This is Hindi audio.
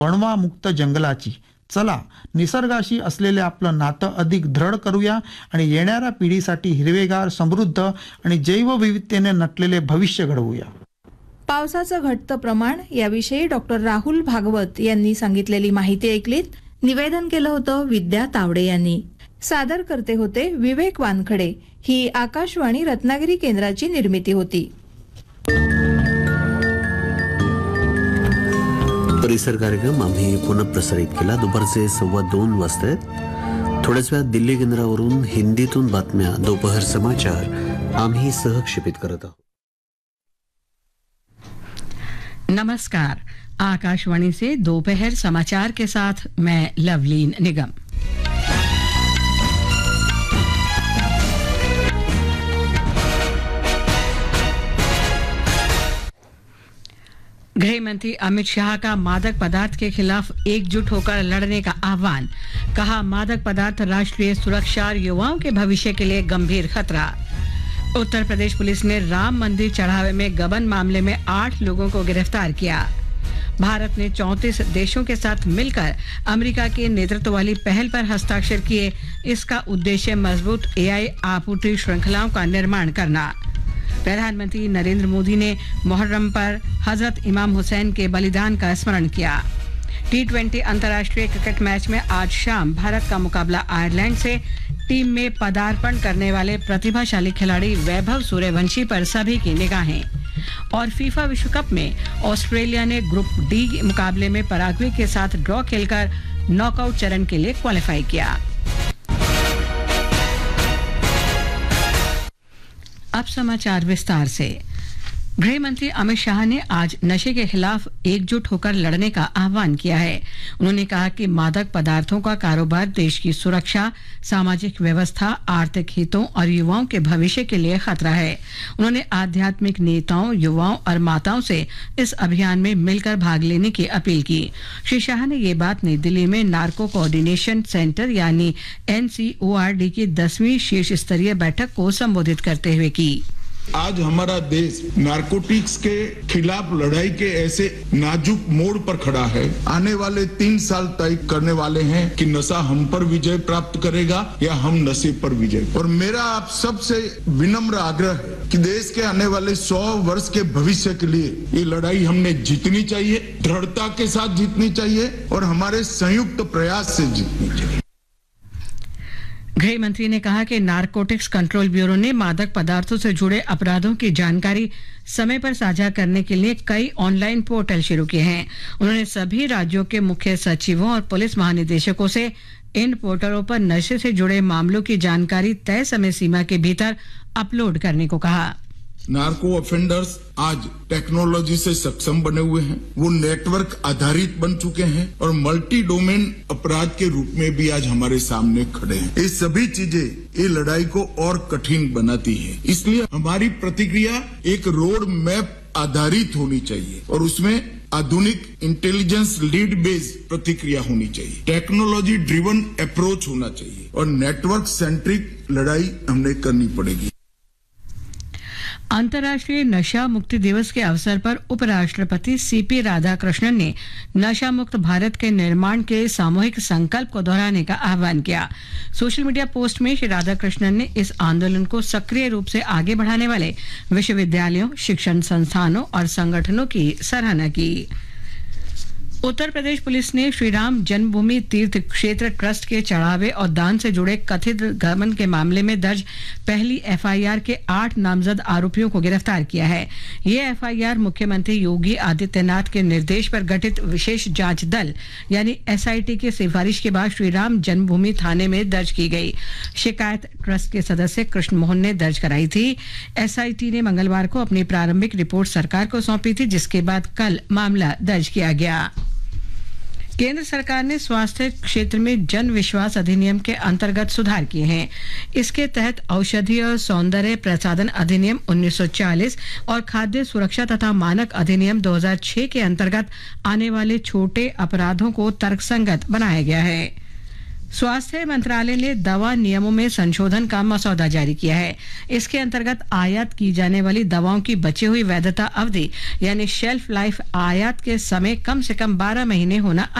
वणवा मुक्त जंगलाची. चला निसर्गाशी असलेले आपलं नातं अधिक दृढ करूया आणि येणाऱ्या पिढीसाठी हिरवेगार, समृद्ध आणि जैवविविधतेने नटलेले भविष्य घडवूया. पावसाचं घटतं प्रमाण याविषयी डॉक्टर राहुल भागवत यांनी सांगितलेली माहिती ऐकलीत. निवेदन केलं होतं विद्या तावडे यांनी. सादर करते होते विवेक वानखडे. ही आकाशवाणी रत्नागिरी केंद्राची निर्मिती होती. परिसर कार्यक्रम आम्ही पुनःप्रसारित केला. दुपारचे 2:15 वाजता. थोड्याच वेळात दिल्ली केंद्रावरून हिंदीतून बातम्या, दोपहर समाचार आम्ही सहक्षेपित करत आहोत. नमस्कार, आकाशवाणी से दोपहर समाचार के साथ मैं लवलीन निगम. गृह मंत्री अमित शाह का मादक पदार्थ के खिलाफ एकजुट होकर लड़ने का आह्वान. कहा, मादक पदार्थ राष्ट्रीय सुरक्षा और युवाओं के भविष्य के लिए गंभीर खतरा. उत्तर प्रदेश पुलिस ने राम मंदिर चढ़ावे में गबन मामले में 8 लोगों को गिरफ्तार किया. भारत ने 34 देशों के साथ मिलकर अमेरिका के नेतृत्व वाली पहल पर हस्ताक्षर किए. इसका उद्देश्य मजबूत AI आपूर्ति श्रृंखलाओं का निर्माण करना. प्रधानमंत्री नरेंद्र मोदी ने मुहर्रम पर हजरत इमाम हुसैन के बलिदान का स्मरण किया. T20 अंतर्राष्ट्रीय क्रिकेट मैच में आज शाम भारत का मुकाबला आयरलैंड से. टीम में पदार्पण करने वाले प्रतिभाशाली खिलाड़ी वैभव सूर्यवंशी पर सभी की निगाहें. और फीफा विश्व कप में ऑस्ट्रेलिया ने ग्रुप डी मुकाबले में पराग्वे के साथ ड्रॉ खेलकर नॉकआउट चरण के लिए क्वालिफाई किया. अब समाचार विस्तार से. गृह मंत्री अमित शाह ने आज नशे के खिलाफ एकजुट होकर लड़ने का आह्वान किया है. उन्होंने कहा कि मादक पदार्थों का कारोबार देश की सुरक्षा, सामाजिक व्यवस्था, आर्थिक हितों और युवाओं के भविष्य के लिए खतरा है. उन्होंने आध्यात्मिक नेताओं, युवाओं और माताओं से इस अभियान में मिलकर भाग लेने की अपील की. श्री शाह ने ये बात नई दिल्ली में नार्को कोऑर्डिनेशन सेंटर यानी NCORD की 10वीं शीर्ष स्तरीय बैठक को संबोधित करते हुए की. आज हमारा देश नारकोटिक्स के खिलाफ लड़ाई के ऐसे नाजुक मोड़ पर खड़ा है. आने वाले 3 साल तय करने वाले हैं कि नशा हम पर विजय प्राप्त करेगा या हम नशे पर विजय. और मेरा आप सबसे विनम्र आग्रह है कि देश के आने वाले 100 वर्ष के भविष्य के लिए ये लड़ाई हमने जीतनी चाहिए, दृढ़ता के साथ जीतनी चाहिए और हमारे संयुक्त प्रयास से जीतनी चाहिए. गृह मंत्री ने कहा कि नारकोटिक्स कंट्रोल ब्यूरो ने मादक पदार्थों से जुड़े अपराधों की जानकारी समय पर साझा करने के लिए कई ऑनलाइन पोर्टल शुरू किए हैं. उन्होंने सभी राज्यों के मुख्य सचिवों और पुलिस महानिदेशकों से इन पोर्टलों पर नशे से जुड़े मामलों की जानकारी तय समय सीमा के भीतर अपलोड करने को कहा. नार्को ऑफेंडर्स आज टेक्नोलॉजी से सक्षम बने हुए हैं. वो नेटवर्क आधारित बन चुके हैं और मल्टी डोमेन अपराध के रूप में भी आज हमारे सामने खड़े हैं. ये सभी चीजें ये लड़ाई को और कठिन बनाती है. इसलिए हमारी प्रतिक्रिया एक रोड मैप आधारित होनी चाहिए और उसमें आधुनिक इंटेलिजेंस लीड बेस्ड प्रतिक्रिया होनी चाहिए. टेक्नोलॉजी ड्रिवन अप्रोच होना चाहिए और नेटवर्क सेंट्रिक लड़ाई हमने करनी पड़ेगी. अंतर्राष्ट्रीय नशा मुक्ति दिवस के अवसर पर उपराष्ट्रपति CP राधाकृष्णन ने नशा मुक्त भारत के निर्माण के सामूहिक संकल्प को दोहराने का आह्वान किया. सोशल मीडिया पोस्ट में श्री राधाकृष्णन ने इस आंदोलन को सक्रिय रूप से आगे बढ़ाने वाले विश्वविद्यालयों, शिक्षण संस्थानों और संगठनों की सराहना की. उत्तर प्रदेश पुलिस ने श्री राम जन्मभूमि तीर्थ क्षेत्र ट्रस्ट के चढ़ावे और दान से जुड़े कथित गबन के मामले में दर्ज पहली FIR के 8 नामजद आरोपियों को गिरफ्तार किया है. ये FIR मुख्यमंत्री योगी आदित्यनाथ के निर्देश पर गठित विशेष जांच दल यानी SIT की सिफारिश के बाद श्री राम जन्मभूमि थाने में दर्ज की गई. शिकायत ट्रस्ट के सदस्य कृष्ण मोहन ने दर्ज कराई थी. SIT ने मंगलवार को अपनी प्रारंभिक रिपोर्ट सरकार को सौंपी थी, जिसके बाद कल मामला दर्ज किया गया. केंद्र सरकार ने स्वास्थ्य क्षेत्र में जन विश्वास अधिनियम के अंतर्गत सुधार किए हैं. इसके तहत औषधि और सौंदर्य प्रसाधन अधिनियम 1940 और खाद्य सुरक्षा तथा मानक अधिनियम 2006 के अंतर्गत आने वाले छोटे अपराधों को तर्कसंगत बनाया गया है. स्वास्थ्य मंत्रालय ने दवा नियमों में संशोधन का मसौदा जारी किया है। इसके अंतर्गत आयात की जाने वाली दवाओं की बची हुई वैधता अवधि यानी शेल्फ लाइफ आयात के समय कम से कम 12 महीने होना